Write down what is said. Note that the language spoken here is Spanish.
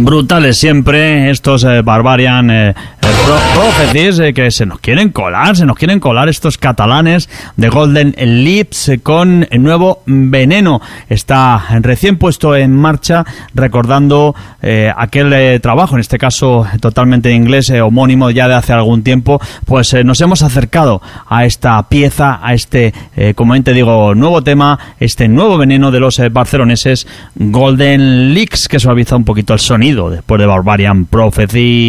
Brutales siempre estos Barbarian Prophecies, que se nos quieren colar estos catalanes de Golden Lips con el nuevo Veneno. Está recién puesto en marcha, recordando aquel trabajo, en este caso totalmente en inglés, homónimo ya de hace algún tiempo. Pues nos hemos acercado a esta pieza, a este, como te digo, nuevo tema, este nuevo Veneno de los barceloneses Golden Lips, que suaviza un poquito el sonido después de Barbarian Prophecy.